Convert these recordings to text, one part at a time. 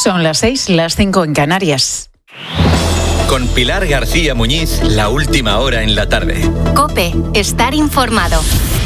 Son las 6, las 5 en Canarias. Con Pilar García Muñiz, la última hora en la tarde. COPE, estar informado.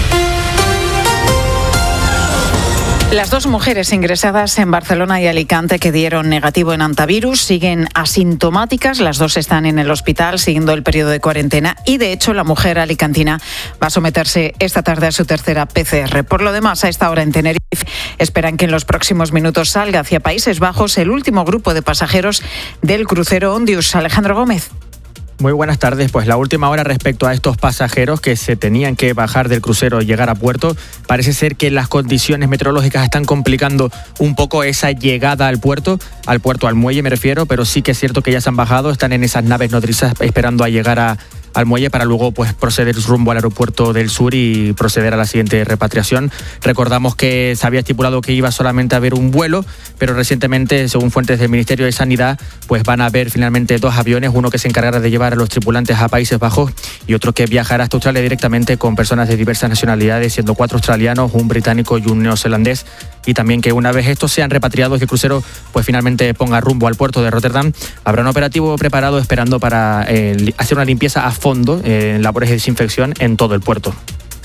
Las dos mujeres ingresadas en Barcelona y Alicante que dieron negativo en antivirus siguen asintomáticas. Las dos están en el hospital siguiendo el periodo de cuarentena y, de hecho, la mujer alicantina va a someterse esta tarde a su tercera PCR. Por lo demás, a esta hora en Tenerife esperan que en los próximos minutos salga hacia Países Bajos el último grupo de pasajeros del crucero Ondius. Alejandro Gómez. Muy buenas tardes. Pues la última hora respecto a estos pasajeros que se tenían que bajar del crucero y llegar a puerto. Parece ser que las condiciones meteorológicas están complicando un poco esa llegada al puerto, al muelle me refiero, pero sí que es cierto que ya se han bajado, están en esas naves nodrizas esperando a llegar al muelle para luego pues proceder rumbo al aeropuerto del sur y proceder a la siguiente repatriación. Recordamos que se había estipulado que iba solamente a haber un vuelo, pero recientemente, según fuentes del Ministerio de Sanidad, pues van a haber finalmente dos aviones, uno que se encargará de llevar a los tripulantes a Países Bajos y otro que viajará hasta Australia directamente con personas de diversas nacionalidades, siendo 4 australianos, un británico y un neozelandés, y también que una vez estos sean repatriados y el crucero pues finalmente ponga rumbo al puerto de Rotterdam, habrá un operativo preparado esperando para hacer una limpieza a fondo en labores de desinfección en todo el puerto.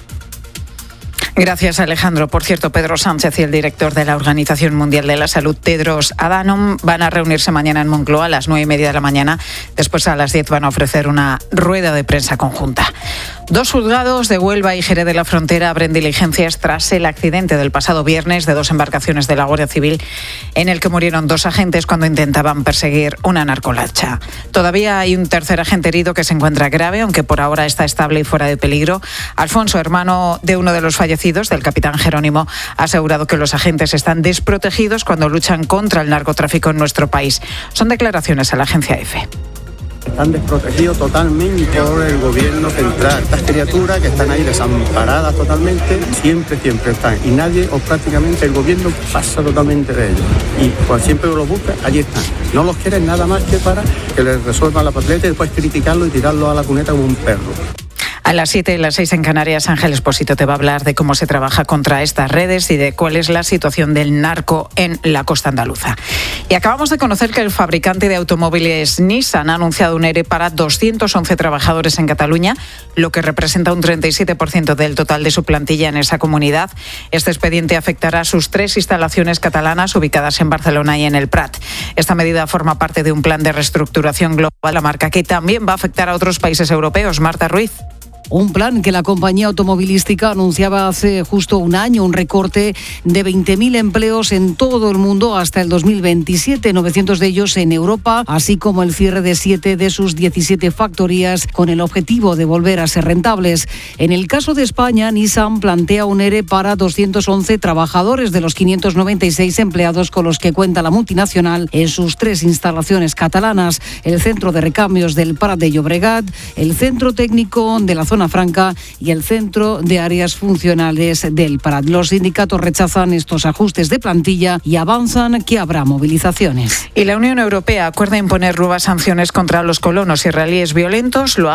Gracias, Alejandro. Por cierto, Pedro Sánchez y el director de la Organización Mundial de la Salud, Tedros Adhanom, van a reunirse mañana en Moncloa a las 9:30 de la mañana. Después, a las 10, van a ofrecer una rueda de prensa conjunta. 2 juzgados de Huelva y Jerez de la Frontera abren diligencias tras el accidente del pasado viernes de 2 embarcaciones de la Guardia Civil en el que murieron 2 agentes cuando intentaban perseguir una narcolancha. Todavía hay un tercer agente herido que se encuentra grave, aunque por ahora está estable y fuera de peligro. Alfonso, hermano de uno de los fallecidos, del capitán Jerónimo, ha asegurado que los agentes están desprotegidos cuando luchan contra el narcotráfico en nuestro país. Son declaraciones a la agencia EFE. Están desprotegidos totalmente por el gobierno central. Estas criaturas que están ahí desamparadas totalmente, siempre están. Y nadie, o prácticamente el gobierno, pasa totalmente de ellos. Y pues siempre los busca, allí están. No los quieren nada más que para que les resuelvan la papeleta y después criticarlo y tirarlo a la cuneta como un perro. A las 7 y las 6 en Canarias, Ángel Expósito te va a hablar de cómo se trabaja contra estas redes y de cuál es la situación del narco en la costa andaluza. Y acabamos de conocer que el fabricante de automóviles Nissan ha anunciado un ERE para 211 trabajadores en Cataluña, lo que representa un 37% del total de su plantilla en esa comunidad. Este expediente afectará a sus 3 instalaciones catalanas ubicadas en Barcelona y en el Prat. Esta medida forma parte de un plan de reestructuración global de la marca que también va a afectar a otros países europeos. Marta Ruiz. Un plan que la compañía automovilística anunciaba hace justo un año, un recorte de 20.000 empleos en todo el mundo hasta el 2027, 900 de ellos en Europa, así como el cierre de 7 de sus 17 factorías con el objetivo de volver a ser rentables. En el caso de España, Nissan plantea un ERE para 211 trabajadores de los 596 empleados con los que cuenta la multinacional en sus 3 instalaciones catalanas, el centro de recambios del Prat de Llobregat, el centro técnico de la zona franca y el centro de áreas funcionales del Prat. Los sindicatos rechazan estos ajustes de plantilla y avanzan que habrá movilizaciones. Y la Unión Europea acuerda imponer nuevas sanciones contra los colonos israelíes violentos. Lo han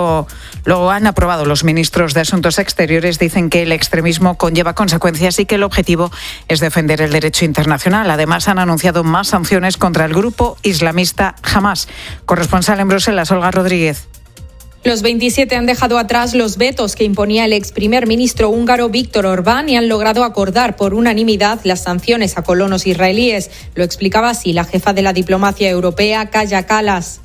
aprobado los ministros de Asuntos Exteriores. Dicen que el extremismo conlleva consecuencias y que el objetivo es defender el derecho internacional. Además, han anunciado más sanciones contra el grupo islamista Hamás. Corresponsal en Bruselas, Olga Rodríguez. Los 27 han dejado atrás los vetos que imponía el ex primer ministro húngaro Viktor Orbán y han logrado acordar por unanimidad las sanciones a colonos israelíes. Lo explicaba así la jefa de la diplomacia europea, Kaja Kallas.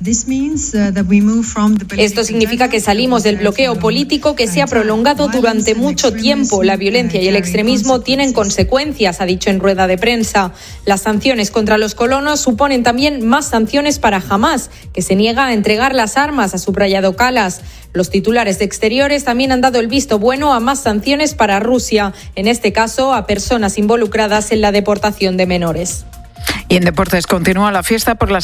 Esto significa que salimos del bloqueo político que se ha prolongado durante mucho tiempo. La violencia y el extremismo tienen consecuencias, ha dicho en rueda de prensa. Las sanciones contra los colonos suponen también más sanciones para Hamás, que se niega a entregar las armas, ha subrayado Kallas. Los titulares de Exteriores también han dado el visto bueno a más sanciones para Rusia, en este caso a personas involucradas en la deportación de menores. Y en deportes continúa la fiesta por las